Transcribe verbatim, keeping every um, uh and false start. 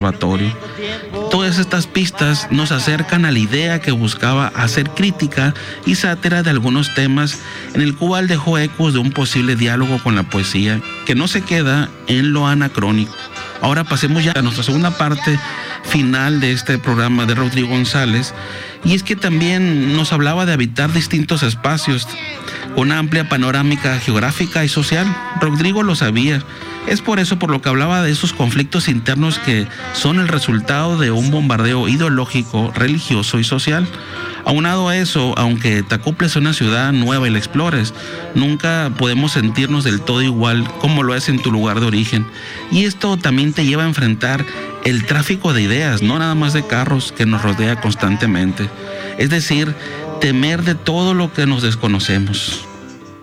observatorio. Todas estas pistas nos acercan a la idea que buscaba hacer crítica y sátira de algunos temas, en el cual dejó ecos de un posible diálogo con la poesía, que no se queda en lo anacrónico. Ahora pasemos ya a nuestra segunda parte final de este programa de Rodrigo González, y es que también nos hablaba de habitar distintos espacios, una amplia panorámica geográfica y social. Rodrigo lo sabía. Es por eso por lo que hablaba de esos conflictos internos que son el resultado de un bombardeo ideológico, religioso y social. Aunado a eso, aunque te acoples a una ciudad nueva y la explores, nunca podemos sentirnos del todo igual como lo es en tu lugar de origen. Y esto también te lleva a enfrentar el tráfico de ideas, no nada más de carros, que nos rodea constantemente. Es decir, temer de todo lo que nos desconocemos.